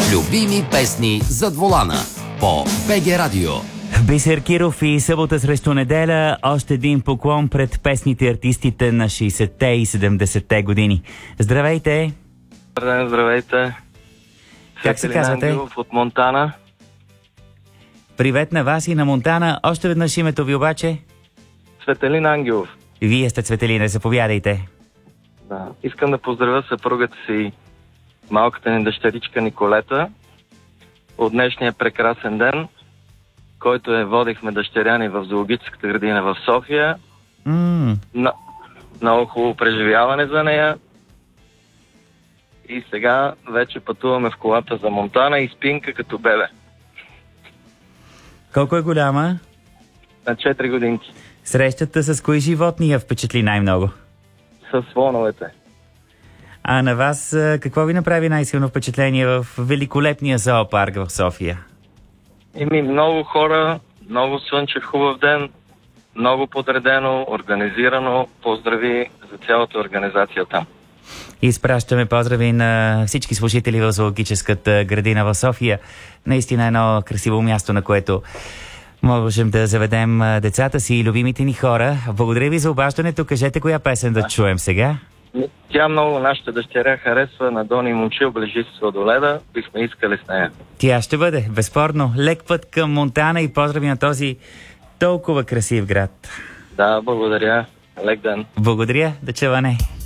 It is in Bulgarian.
Любими песни зад волана по БГ Радио. Бисер Киров и събота срещу неделя. Още един поклон пред песните артистите на 60-те и 70-те години. Здравейте! Здравейте! Как се казвате? Ангелов от Монтана. Привет на вас и на Монтана. Още веднъж името ви обаче? Цветелин Ангелов. Вие сте Цветелина, заповядайте. Да. Искам да поздравя съпругата си, малката ни дъщеричка Николета, от днешния прекрасен ден, който водихме дъщеря ни в зоологическата градина в София. Много хубаво преживяване за нея. И сега вече пътуваме в колата за Монтана и спинка като бебе. Колко е голяма? На 4 годинки. Срещата с кои животни я впечатли най-много? С слоновете. А на вас какво ви направи най-силно впечатление в великолепния зоопарк в София? Много хора, много слънчев хубав ден, много подредено, организирано. Поздрави за цялата организация там. Изпращаме поздрави на всички служители в зоологическата градина в София. Наистина едно красиво място, на което можем да заведем децата си и любимите ни хора. Благодаря ви за обаждането. Кажете коя песен да чуем сега. Тя много нашата дъщеря харесва, на Дони Момчил, ближи се Сладоледа. Бихме искали с нея. Тя ще бъде, безспорно. Лек път към Монтана и поздрави на този толкова красив град. Да, благодаря. Лек ден. Благодаря, да чуване.